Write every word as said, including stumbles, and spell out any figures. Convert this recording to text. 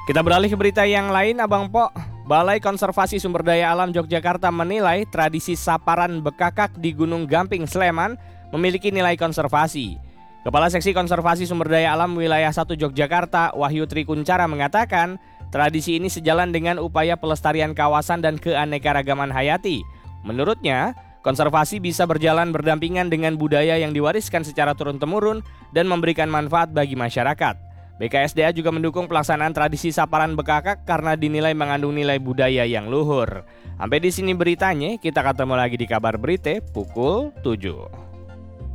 Kita beralih ke berita yang lain, Abang Po. Balai Konservasi Sumber Daya Alam Yogyakarta menilai tradisi saparan bekakak di Gunung Gamping, Sleman memiliki nilai konservasi. Kepala Seksi Konservasi Sumber Daya Alam Wilayah satu Yogyakarta, Wahyu Trikuncara mengatakan, tradisi ini sejalan dengan upaya pelestarian kawasan dan keanekaragaman hayati. Menurutnya, konservasi bisa berjalan berdampingan dengan budaya yang diwariskan secara turun-temurun dan memberikan manfaat bagi masyarakat. B K S D A juga mendukung pelaksanaan tradisi saparan bekakak karena dinilai mengandung nilai budaya yang luhur. Sampai di sini beritanya, kita ketemu lagi di Kabar Berita pukul tujuh.